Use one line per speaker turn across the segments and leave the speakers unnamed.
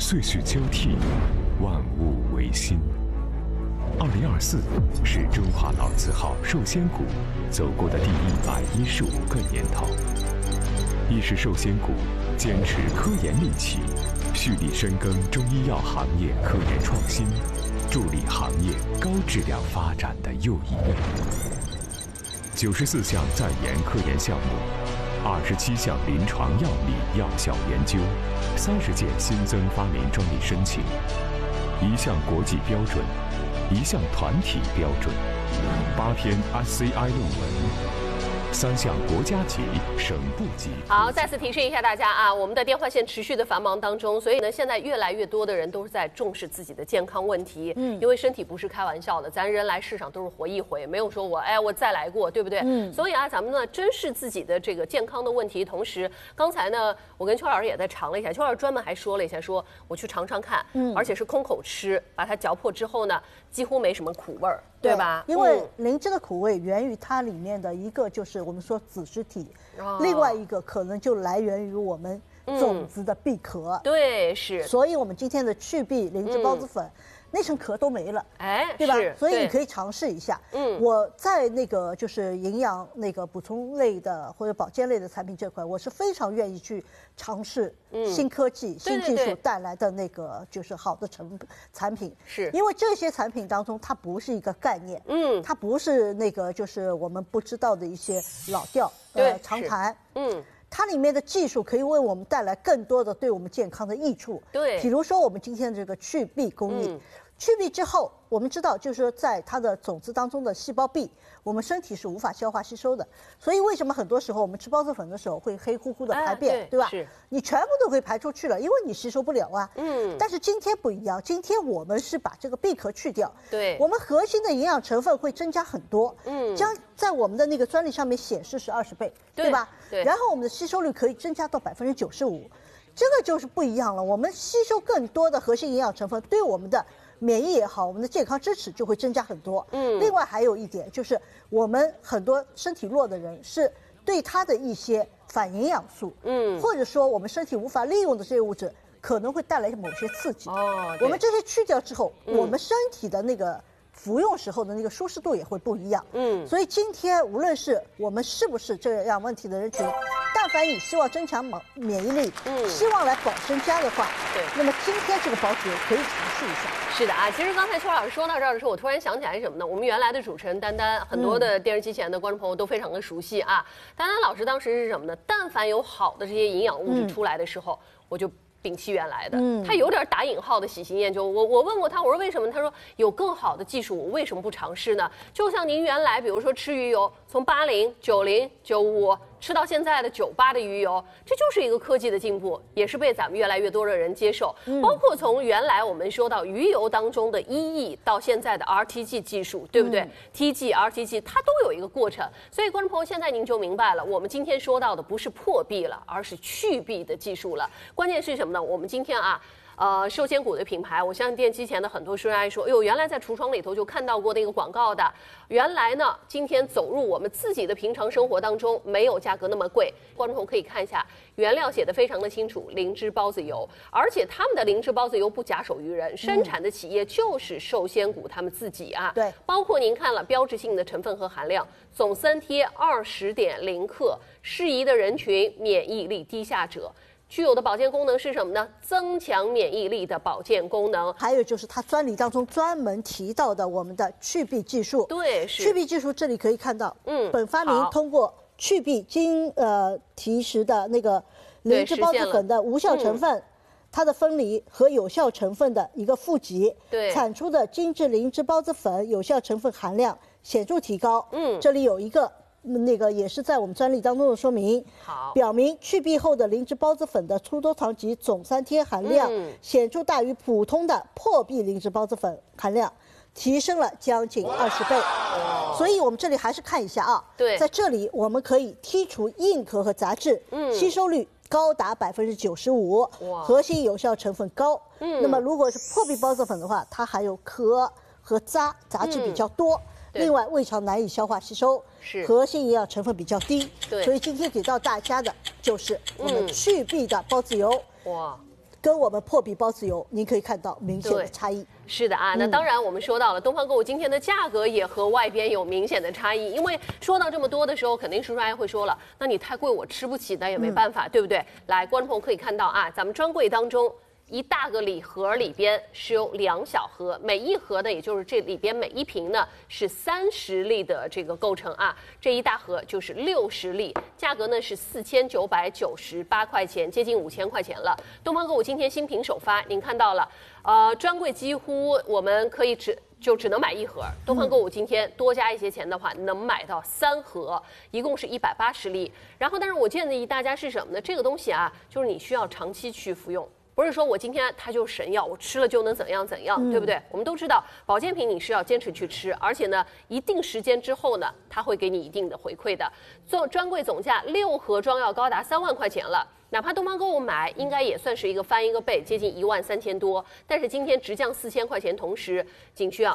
岁序交替，万物维新。2024是中华老字号寿仙谷走过的第115个年头，亦是寿仙谷坚持科研利器，蓄力深耕中医药行业科研创新，助力行业高质量发展的又一面。94项在研科研项目，27项临床药理药效研究，30件新增发明专利申请，1项国际标准，1项团体标准，8篇 SCI 论文。3项国家级、省部级。
好，再次提示一下大家啊，我们的电话线持续的繁忙当中，所以呢，现在越来越多的人都是在重视自己的健康问题。因为身体不是开玩笑的，咱人来世上都是活一回，没有说我再来过，对不对？所以啊，咱们呢珍视自己的这个健康的问题，同时刚才呢，我跟邱老师也在尝了一下，邱老师专门还说了一下，说我去尝尝看，而且是空口吃，把它嚼破之后呢，几乎没什么苦味儿。对吧？
因为灵芝的苦味源于它里面的一个就是我们说子实体，另外一个可能就来源于我们种子的闭壳。
对，是。
所以我们今天的去壁灵芝孢子粉。那层壳都没了，对吧？所以你可以尝试一下。我在那个就是营养那个补充类的或者保健类的产品这块，我是非常愿意去尝试新科技、新技术带来的那个就是好的产品。
是
因为这些产品当中，它不是一个概念，它不是那个就是我们不知道的一些老调常谈，它里面的技术可以为我们带来更多的对我们健康的益处。
对，
比如说我们今天这个去壁工艺。去壁之后，我们知道，就是说，在它的种子当中的细胞壁，我们身体是无法消化吸收的。所以，为什么很多时候我们吃孢子粉的时候会黑乎乎的排便，对吧？
是，
你全部都可以排出去了，因为你吸收不了啊。但是今天不一样，今天我们是把这个壁壳去掉，
对，
我们核心的营养成分会增加很多。将在我们的那个专利上面显示是20倍，对吧？
对。
然后我们的吸收率可以增加到95%，这个就是不一样了。我们吸收更多的核心营养成分，对我们的免疫也好，我们的健康支持就会增加很多。另外还有一点就是，我们很多身体弱的人是对它的一些反营养素，或者说我们身体无法利用的这些物质，可能会带来某些刺激。我们这些去掉之后，我们身体的那个服用时候的那个舒适度也会不一样。所以今天无论是我们是不是这样问题的人群，但凡你希望增强免疫力，希望来保身家的话，那么今天这个保脂可以尝试一下。
是的啊，其实刚才邱老师说到这儿的时候，我突然想起来什么呢？我们原来的主持人丹丹，很多的电视机前的观众朋友都非常的熟悉啊。丹丹老师当时是什么呢？但凡有好的这些营养物质出来的时候，我就摒弃原来的，他有点打引号的喜新厌旧。我问过他，我说为什么？他说有更好的技术，我为什么不尝试呢？就像您原来比如说吃鱼油，从80、90、95吃到现在的98的鱼油，这就是一个科技的进步，也是被咱们越来越多的人接受。包括从原来我们说到鱼油当中的EE到现在的 RTG 技术，对不对？TG、RTG 它都有一个过程。所以观众朋友，现在您就明白了，我们今天说到的不是破壁了，而是去壁的技术了。关键是什么呢？我们今天啊。寿仙谷的品牌，我相信电机前的很多学员说，哎呦，原来在橱窗里头就看到过那个广告的。原来呢，今天走入我们自己的平常生活当中，没有价格那么贵。观众朋友可以看一下，原料写的非常的清楚，灵芝孢子油，而且他们的灵芝孢子油不假手于人，生产的企业就是寿仙谷他们自己啊。
对，
包括您看了标志性的成分和含量，总三贴20.0克，适宜的人群，免疫力低下者。具有的保健功能是什么呢？增强免疫力的保健功能。
还有就是它专利当中专门提到的我们的去壁技术。
对，是
去壁技术，这里可以看到，本发明通过去壁经提示的那个灵芝孢子粉的无效成分，它的分离和有效成分的一个负极，产出的精制灵芝孢子粉有效成分含量显著提高。这里有一个。那个也是在我们专利当中的说明，表明去壁后的灵芝孢子粉的粗多糖及总三贴含量显著大于普通的破壁灵芝孢子粉含量，提升了将近20倍。所以我们这里还是看一下啊，在这里我们可以剔除硬壳和杂质，吸收率高达95%，核心有效成分高。那么如果是破壁孢子粉的话，它还有壳和杂质比较多。另外，胃肠难以消化吸收，核心营养成分比较低，所以今天给到大家的就是我们去壁的孢子油。哇， 跟我们破壁孢子油，您可以看到明显的差异。
是的啊，那当然我们说到了东方购物今天的价格也和外边有明显的差异，因为说到这么多的时候，肯定叔叔阿姨会说了，那你太贵我吃不起，那也没办法，对不对？来，观众朋友可以看到啊，咱们专柜当中。一大个礼盒里边是有2小盒，每一盒呢，也就是这里边每一瓶呢是30粒的这个构成啊，这一大盒就是60粒，价格呢是4998块钱，接近5000块钱了。东方购物今天新品首发，您看到了，专柜几乎我们可以只能买1盒，东方购物今天多加一些钱的话，能买到3盒，一共是180粒。然后，但是我建议大家是什么呢？这个东西啊，就是你需要长期去服用。不是说我今天它就是神药，我吃了就能怎样，对不对？我们都知道保健品你是要坚持去吃，而且呢，一定时间之后呢，它会给你一定的回馈的。做专柜总价6盒装要高达3万块钱了。哪怕东方购物买，应该也算是一个翻一个倍，接近13000多。但是今天直降4000块钱，同时仅需要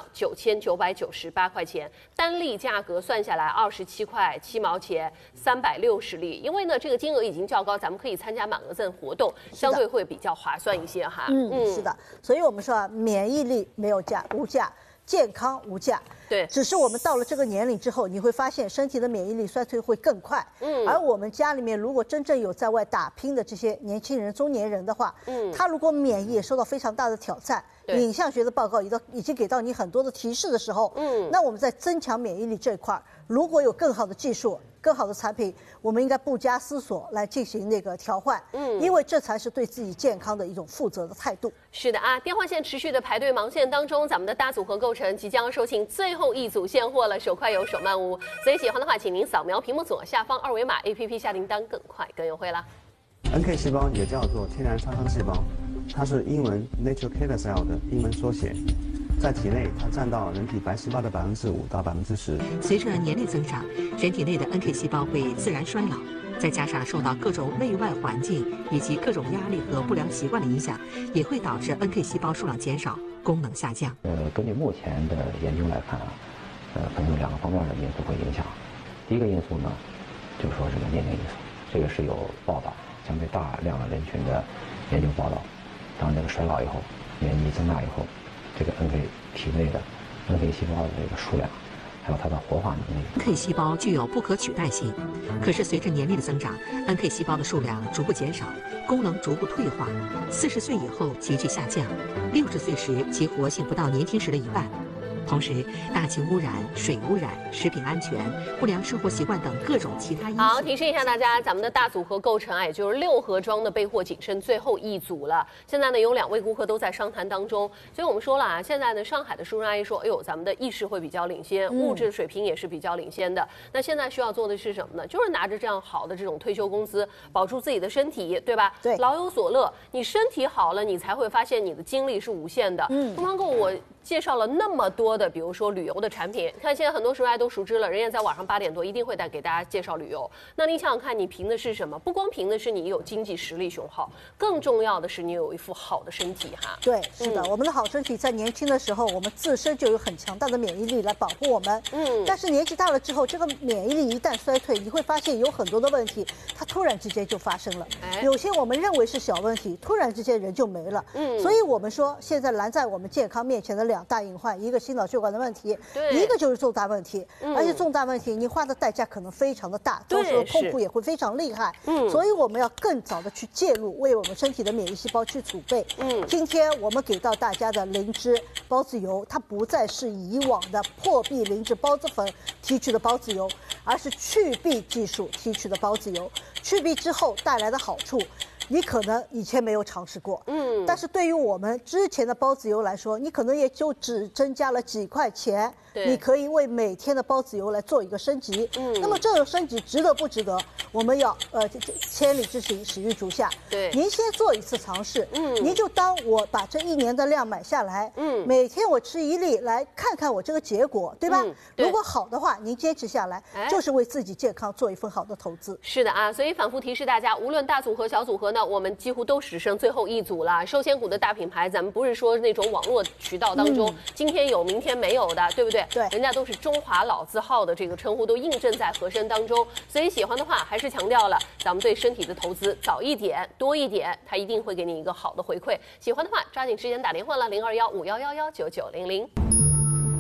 9998块钱，单粒价格算下来27块7毛钱，360粒。因为呢，这个金额已经较高，咱们可以参加满额赠活动，相对会比较划算一些哈。
是的，所以我们说啊，免疫力没有价，无价。健康无价，
对，
只是我们到了这个年龄之后，你会发现身体的免疫力衰退会更快。而我们家里面如果真正有在外打拼的这些年轻人、中年人的话，他如果免疫也受到非常大的挑战，影像学的报告已经给到你很多的提示的时候，那我们在增强免疫力这一块，如果有更好的技术、更好的产品，我们应该不加思索来进行那个调换，因为这才是对自己健康的一种负责的态度。
是的啊，电话线持续的排队忙线当中，咱们的大组合购成即将售罄，最后一组现货了，手快有手慢无，所以喜欢的话，请您扫描屏幕左下方2维码 ，APP 下订单更快更优惠啦。
NK 细胞也叫做天然杀伤细胞，它是英文 Natural Killer Cell 的英文缩写。在体内，它占到人体白细胞的5%到10%。
随着年龄增长，人体内的 NK 细胞会自然衰老，再加上受到各种内外环境以及各种压力和不良习惯的影响，也会导致 NK 细胞数量减少，功能下降。
根据目前的研究来看啊，可能有2个方面的因素会影响。第一个因素呢，就是说这个年龄因素，这个是有报道，相对大量的人群的研究报道。当这个衰老以后，年纪增大以后，这个 NK 体内的 NK 细胞的这个数量，还有它的活化能力。
NK 细胞具有不可取代性，可是随着年龄的增长 ，NK 细胞的数量逐步减少，功能逐步退化，40岁以后急剧下降，60岁时其活性不到年轻时的1半。同时，大气污染、水污染、食品安全、不良生活习惯等各种其他因素。
好，提示一下大家，咱们的大组合购成啊，也就是6盒装的备货仅剩最后一组了。现在呢，有2位顾客都在商谈当中，所以我们说了啊，现在呢，上海的叔叔阿姨说，哎呦，咱们的意识会比较领先，物质水平也是比较领先的。那现在需要做的是什么呢？就是拿着这样好的这种退休工资，保住自己的身体，对吧？
对，
老有所乐。你身体好了，你才会发现你的精力是无限的。东方购物我介绍了那么多的，比如说旅游的产品，看现在很多叔叔阿姨都熟知了，人家在晚上8点多一定会给大家介绍旅游。那你想想看，你凭的是什么？不光凭的是你有经济实力雄厚，更重要的是你有一副好的身体哈。
对，是的，我们的好身体在年轻的时候，我们自身就有很强大的免疫力来保护我们。但是年纪大了之后，这个免疫力一旦衰退，你会发现有很多的问题，它突然之间就发生了。有些我们认为是小问题，突然之间人就没了。所以我们说，现在拦在我们健康面前的2大隐患，一个心脑血管的问题，一个就是重大问题，而且重大问题你花的代价可能非常的大，到时候痛苦也会非常厉害。所以我们要更早的去介入，为我们身体的免疫细胞去储备。今天我们给到大家的灵芝孢子油，它不再是以往的破壁灵芝孢子粉提取的孢子油，而是去壁技术提取的孢子油。去壁之后带来的好处，你可能以前没有尝试过，但是对于我们之前的孢子油来说，你可能也就只增加了几块钱，你可以为每天的孢子油来做一个升级。那么这种升级值得不值得？我们要千里之行，始于足下。
对，
您先做一次尝试，您就当我把这1年的量买下来，每天我吃1粒，来看看我这个结果，对吧？如果好的话，您坚持下来，就是为自己健康做一份好的投资。
是的啊，所以反复提示大家，无论大组合、小组合。 呢，我们几乎都只剩最后一组了。寿仙谷的大品牌，咱们不是说那种网络渠道当中，今天有明天没有的，对不对？
对，
人家都是中华老字号的这个称呼都印证在和珅当中。所以喜欢的话，还是强调了咱们对身体的投资，早一点、多一点，它一定会给你一个好的回馈。喜欢的话，抓紧时间打电话了，0215111990。